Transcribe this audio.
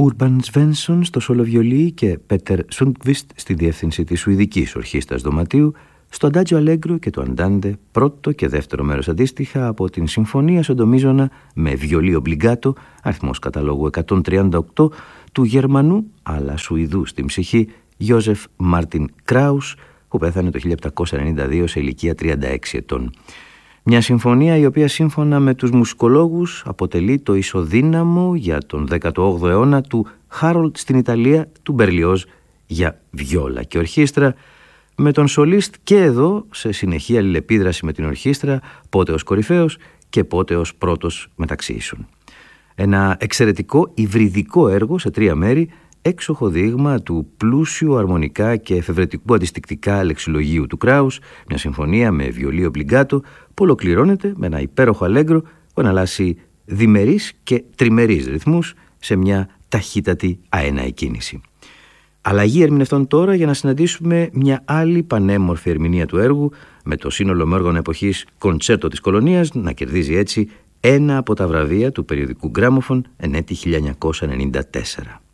Urban Svensson στο σολοβιολί και Πέτερ Σούντκβιστ στη διεύθυνση της Σουηδικής Ορχήστρας Δωματίου, στο Αντάτζιο Αλέγκρο και το Αντάντε, πρώτο και δεύτερο μέρος αντίστοιχα από την Συμφωνία Σοντομίζωνα με βιολί ομπλιγκάτο, αριθμός καταλόγου 138, του Γερμανού αλλά Σουηδού στην ψυχή Γιώζεφ Μάρτιν Κράους, που πέθανε το 1792 σε ηλικία 36 ετών. Μια συμφωνία η οποία σύμφωνα με τους μουσικολόγους αποτελεί το ισοδύναμο για τον 18ο αιώνα του Χάρολτ στην Ιταλία του Μπερλιόζ για βιόλα και ορχήστρα, με τον σολίστ και εδώ σε συνεχή αλληλεπίδραση με την ορχήστρα, πότε ως κορυφαίος και πότε ως πρώτος μεταξύ ίσων. Ένα εξαιρετικό υβριδικό έργο σε 3 μέρη, έξοχο δείγμα του πλούσιου αρμονικά και εφευρετικού αντιστικτικά λεξιλογίου του Κράους, μια συμφωνία με βιολί ομπλιγκάτο που ολοκληρώνεται με ένα υπέροχο αλέγκρο που αναλάσει διμερείς και τριμερείς ρυθμούς σε μια ταχύτατη αέναη κίνηση. Αλλαγή ερμηνευτών τώρα για να συναντήσουμε μια άλλη πανέμορφη ερμηνεία του έργου, με το σύνολο μέργων εποχής Κοντσέρτο της Κολονίας να κερδίζει έτσι ένα από τα βραβεία του περιοδικού Γκράμοφον εν έτη 1994.